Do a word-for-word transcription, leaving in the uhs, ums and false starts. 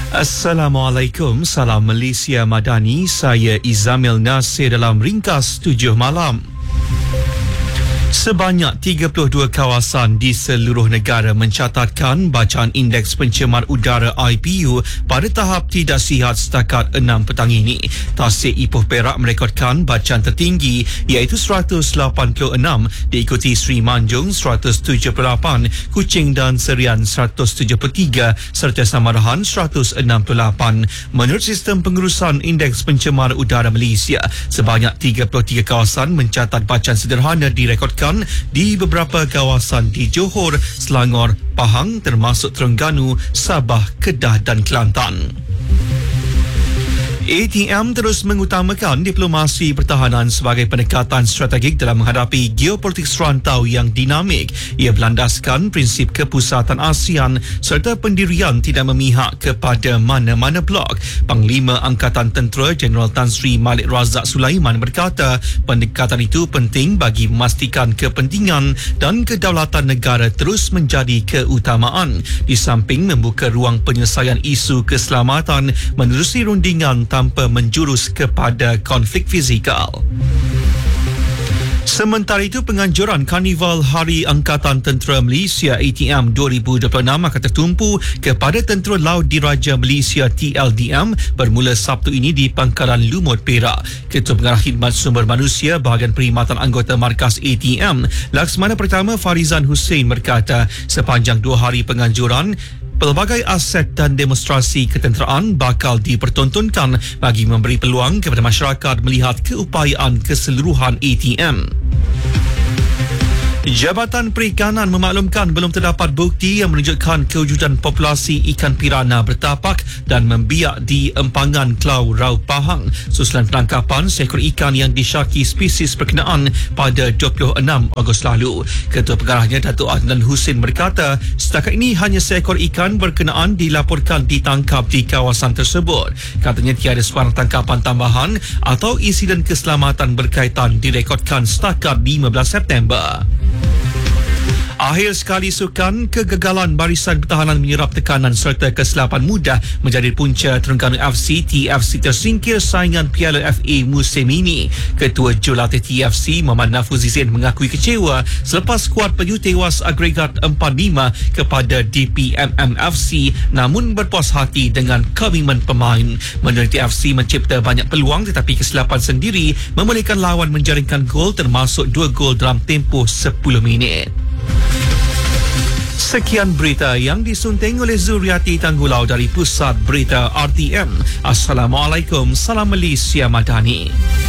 Assalamualaikum, salam Malaysia Madani. Saya Izamil Nasir dalam ringkas tujuh malam. Sebanyak tiga puluh dua kawasan di seluruh negara mencatatkan bacaan Indeks Pencemar Udara I P U pada tahap tidak sihat setakat enam petang ini. Tasik Ipoh Perak merekodkan bacaan tertinggi iaitu seratus lapan puluh enam, diikuti Sri Manjung seratus tujuh puluh lapan, Kuching dan Serian seratus tujuh puluh tiga serta Samarahan seratus enam puluh lapan. Menurut Sistem Pengurusan Indeks Pencemar Udara Malaysia, sebanyak tiga puluh tiga kawasan mencatat bacaan sederhana direkodkan di beberapa kawasan di Johor, Selangor, Pahang termasuk Terengganu, Sabah, Kedah dan Kelantan. A T M terus mengutamakan diplomasi pertahanan sebagai pendekatan strategik dalam menghadapi geopolitik serantau yang dinamik. Ia berlandaskan prinsip kepusatan ASEAN serta pendirian tidak memihak kepada mana-mana blok. Panglima Angkatan Tentera Jeneral Tan Sri Malik Razak Sulaiman berkata, pendekatan itu penting bagi memastikan kepentingan dan kedaulatan negara terus menjadi keutamaan, di samping membuka ruang penyelesaian isu keselamatan menerusi rundingan tanpa menjurus kepada konflik fizikal. Sementara itu, penganjuran Karnival Hari Angkatan Tentera Malaysia A T M dua ribu dua puluh enam akan tertumpu kepada Tentera Laut Diraja Malaysia T L D M bermula Sabtu ini di Pangkalan Lumut, Perak. Ketua Pengarah Khidmat Sumber Manusia bahagian perkhidmatan anggota Markas A T M, Laksmana Pertama Farizan Hussein berkata, sepanjang dua hari penganjuran, pelbagai aset dan demonstrasi ketenteraan bakal dipertontonkan bagi memberi peluang kepada masyarakat melihat keupayaan keseluruhan A T M. Jabatan Perikanan memaklumkan belum terdapat bukti yang menunjukkan kewujudan populasi ikan pirana bertapak dan membiak di empangan Kelau Rau Pahang susulan penangkapan seekor ikan yang disyaki spesies berkenaan pada dua puluh enam Ogos lalu. Ketua Pengarahnya Datuk Adnan Husin berkata, setakat ini hanya seekor ikan berkenaan dilaporkan ditangkap di kawasan tersebut. Katanya tiada sebarang tangkapan tambahan atau insiden keselamatan berkaitan direkodkan setakat lima belas September. Akhir sekali sukan, kegagalan Barisan Pertahanan menyerap tekanan serta kesilapan mudah menjadi punca Terengganu F C T F C tersingkir saingan Piala F A musim ini. Ketua Jurulatih T F C Muhammad Nafuzizin mengakui kecewa selepas skuad penyu tewas agregat empat lima kepada D P M M F C, namun berpuas hati dengan komitmen pemain. Menurut T F C mencipta banyak peluang tetapi kesilapan sendiri membolehkan lawan menjaringkan gol termasuk dua gol dalam tempoh sepuluh minit. Sekian berita yang disunting oleh Zuriati Tanggulau dari Pusat Berita R T M. Assalamualaikum, salam Malaysia Madani.